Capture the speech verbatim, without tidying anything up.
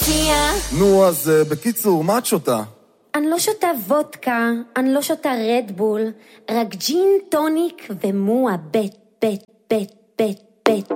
להציע. נו, אז בקיצור, מה את שותה? אני לא שותה וודקה, אני לא שותה רדבול, רק ג'ין טוניק ומואה בית, בית, בית, בית, בית.